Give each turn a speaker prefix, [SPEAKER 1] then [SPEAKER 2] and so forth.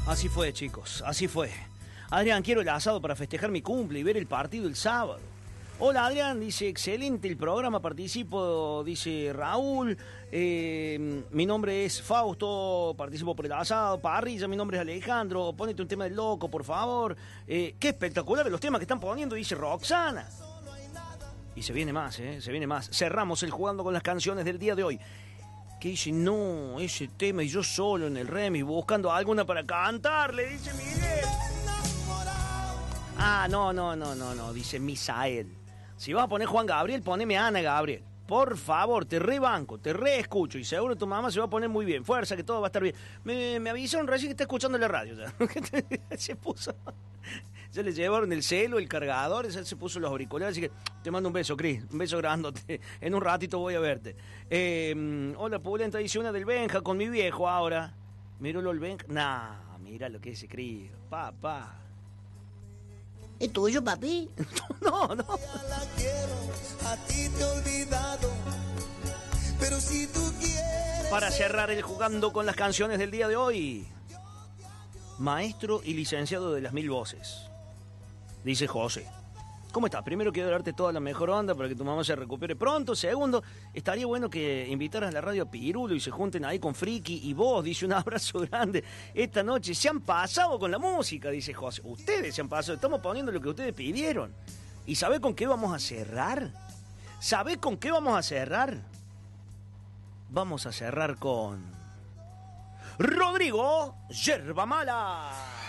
[SPEAKER 1] Así fue, chicos, así fue. Adrián, quiero el asado para festejar mi cumple y ver el partido el sábado. Hola, Adrián, dice, excelente el programa, participo, dice Raúl. Mi nombre es Fausto, participo por el asado. Parrilla, mi nombre es Alejandro, ponete un tema del loco, por favor. Qué espectaculares los temas que están poniendo, dice Roxana. Y se viene más, se viene más. Cerramos el Jugando con las Canciones del día de hoy. Que dice, no, ese tema y yo solo en el remix buscando alguna para cantarle, dice Miguel. Ah, no, dice Misael. Si vas a poner Juan Gabriel, poneme Ana Gabriel. Por favor, te rebanco, te reescucho y seguro tu mamá se va a poner muy bien. Fuerza, que todo va a estar bien. Me avisaron recién que está escuchando la radio ya. Se puso... Ya le llevaron el celo, el cargador, ya se puso los auriculares, así que te mando un beso, Cris, un beso grandote. En un ratito voy a verte. Hola, Pulenta, dice una del Benja con mi viejo ahora. Míralo el Benja. Nah, mira lo que dice Cris. Papá.
[SPEAKER 2] ¿Es tuyo, papi?
[SPEAKER 1] No.
[SPEAKER 3] La quiero, a ti te he olvidado, pero si tú quieres...
[SPEAKER 1] Para cerrar el Jugando con las Canciones del día de hoy, maestro y licenciado de las 1000 voces, dice José. ¿Cómo estás? Primero quiero darte toda la mejor onda para que tu mamá se recupere pronto. Segundo, estaría bueno que invitaras a la radio a Pirulo y se junten ahí con Friki y vos. Dice, un abrazo grande. Esta noche se han pasado con la música, dice José. Ustedes se han pasado, estamos poniendo lo que ustedes pidieron. ¿Y sabés con qué vamos a cerrar? ¿Sabés con qué vamos a cerrar? Vamos a cerrar con Rodrigo Yerba Mala.